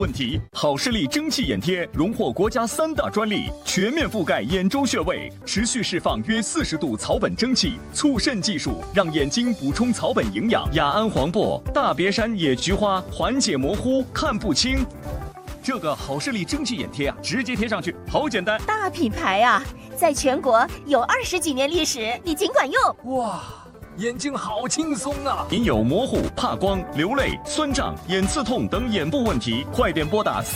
问题，好视力蒸汽眼贴荣获国家3大专利，全面覆盖眼周穴位，持续释放约40度草本蒸汽，促渗技术让眼睛补充草本营养。雅安黄柏、大别山野菊花缓解模糊，看不清。这个好视力蒸汽眼贴啊，直接贴上去，好简单。 大品牌啊，在全国有20几年历史，你尽管用。 哇，眼睛好轻松啊！ 您有模糊、怕光、流泪、酸胀、眼刺痛等眼部问题，快点拨打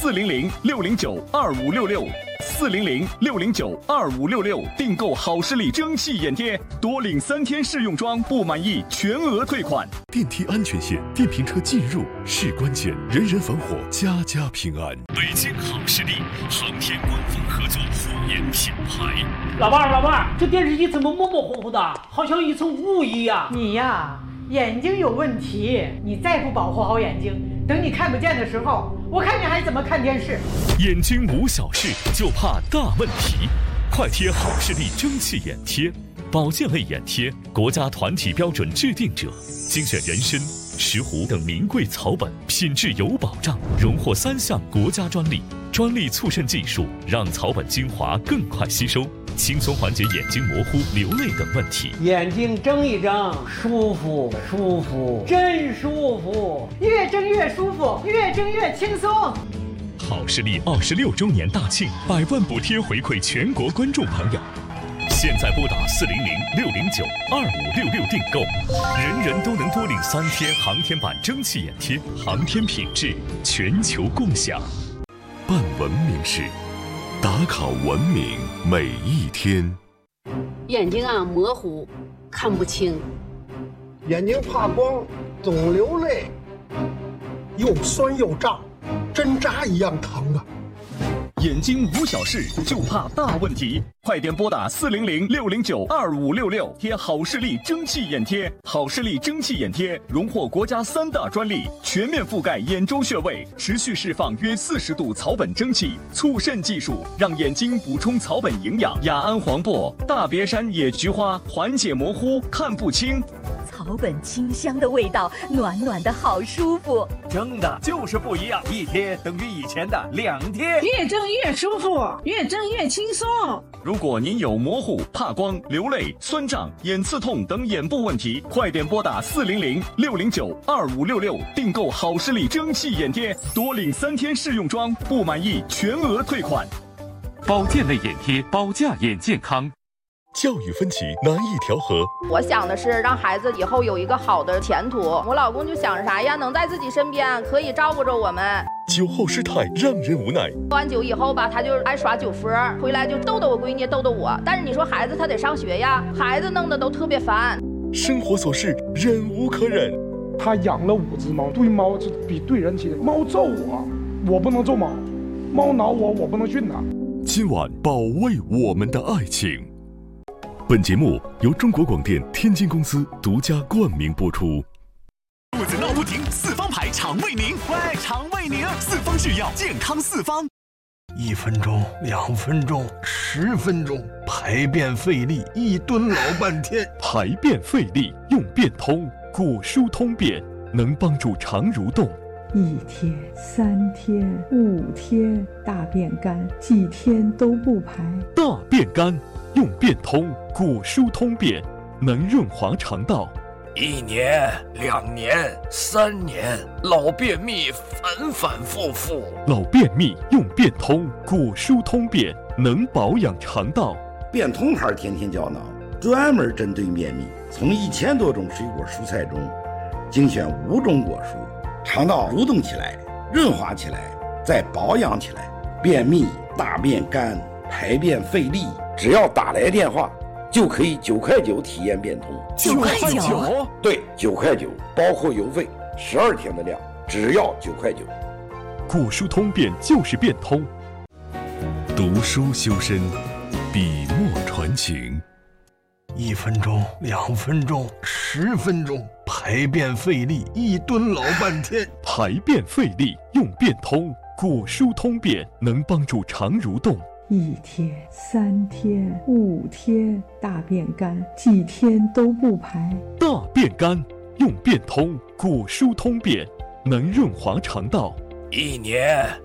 400-609-2566，400-609-2566，订购好视力蒸汽眼贴，多领3天试用装，不满意全额退款。 电梯安全线，电瓶车进入是关键，人人防火，家家平安。 北京好视力，航天官方合作护眼品牌。 老伴儿，这电视机怎么模模糊糊的，好像一层雾一样。 你呀，眼睛有问题，你再不保护好眼睛，等你看不见的时候，我看你还怎么看电视。 眼睛无小事，就怕大问题。快贴好视力蒸汽眼贴，保健类眼贴，国家团体标准制定者，精选人参、石斛等名贵草本，品质有保障，荣获3项国家专利。专利促渗技术让草本精华更快吸收，轻松缓解眼睛模糊、流泪等问题。 眼睛睁一睁，舒服，真舒服， 越睁越舒服，越睁越轻松。 好视力26周年大庆，100万补贴回馈全国观众朋友。现在拨打400-609-2566订购，人人都能多领3天航天版蒸汽眼贴，航天品质全球共享。 办文明事，打卡文明每一天。 眼睛啊模糊，看不清； 眼睛怕光，总流泪，又酸又胀，针扎一样疼啊！ 眼睛无小事，就怕大问题。快点拨打400-609-2566，贴好视力蒸汽眼贴。好视力蒸汽眼贴荣获国家3大专利，全面覆盖眼周穴位，持续释放约40度草本蒸汽，促渗技术让眼睛补充草本营养。雅安黄柏、大别山野菊花缓解模糊，看不清。 草本清香的味道，暖暖的好舒服。 蒸的就是不一样，一贴等于以前的2贴， 越蒸越舒服，越蒸越轻松。 如果您有模糊、怕光、流泪、酸胀、眼刺痛等眼部问题，快点拨打400-609-2566，订购好视力蒸汽眼贴，多领3天试用装，不满意全额退款。 保健类眼贴，保驾眼健康。 教育分歧难以调和。 我想的是让孩子以后有一个好的前途，我老公就想着啥呀，能在自己身边，可以照顾着我们。 酒后失态让人无奈。 喝完酒以后吧，他就爱耍酒疯，回来就逗逗我闺女，逗逗我。但是你说孩子他得上学呀，孩子弄得都特别烦。 生活琐事忍无可忍。 他养了5只猫，对猫就比对人亲。猫揍我，我不能揍猫；猫挠我，我不能训它。 今晚保卫我们的爱情。本节目由中国广电天津公司独家冠名播出。 肚子闹不停，4方牌肠胃宁，喂，肠胃宁，4方制药，健康4方。 1分钟、2分钟、10分钟，排便费力，一蹲老半天。 排便费力用便通，果蔬通便，能帮助肠蠕动。 1天、3天、5天，大便干，几天都不排。 大便干用便通，果蔬通便，能润滑肠道。 1年、2年、3年，老便秘反反复复。 老便秘用便通，果蔬通便，能保养肠道。 便通牌天天胶囊专门针对便秘，从1000多种水果蔬菜中精选5种果蔬，肠道蠕动起来，润滑起来，再保养起来。便秘、大便干、排便费力，只要打来电话就可以9块9体验便通。 9块9？ 对，9块9，包括邮费，12天的量，只要9块9。 果蔬通便就是便通。 读书修身，笔墨传情。 1分钟、2分钟、10分钟，排便费力，一蹲老半天。 排便费力用便通，果蔬通便，能帮助肠蠕动。 1天、3天、5天，大便干，几天都不排。 大便干用便通，果蔬通便，能润滑肠道。 1年。